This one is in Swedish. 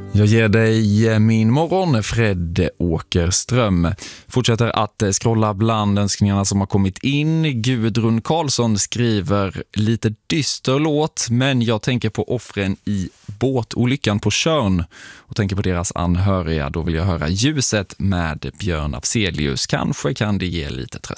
Jag ger dig min morgon, Fred Åkerström. Fortsätter att scrolla bland önskningarna som har kommit in. Gudrun Karlsson skriver lite dyster låt, men jag tänker på offren i båtolyckan på Tjörn och tänker på deras anhöriga. Då vill jag höra Ljuset med Björn Afzelius. Kanske kan det ge lite tröst.